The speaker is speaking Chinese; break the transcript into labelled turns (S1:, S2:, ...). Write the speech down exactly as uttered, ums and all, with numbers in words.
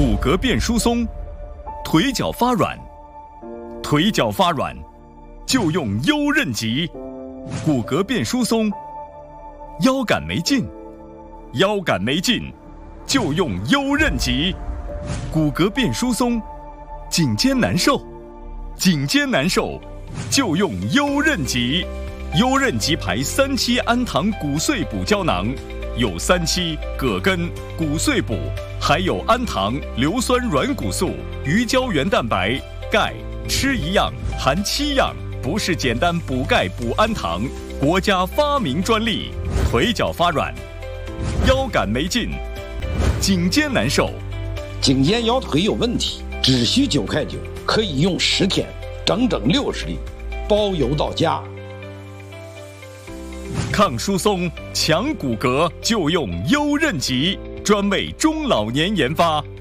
S1: 骨骼变疏松，腿脚发软，腿脚发软就用优韧脊。骨骼变疏松，腰杆没劲，腰杆没劲就用优韧脊。骨骼变疏松，颈肩难受，颈肩难受就用优韧脊。优韧脊牌三七氨糖骨碎补胶囊，有三七、葛根、骨碎补，还有氨糖、硫酸软骨素、鱼胶原蛋白、钙，吃一样含七样，不是简单补钙补氨糖，国家发明专利。腿脚发软，腰杆没劲，颈肩难受，
S2: 颈肩腰腿有问题，只需九块九，可以用十天，整整六十粒，包邮到家。
S1: 抗疏松、强骨骼就用优韧脊，专为中老年研发。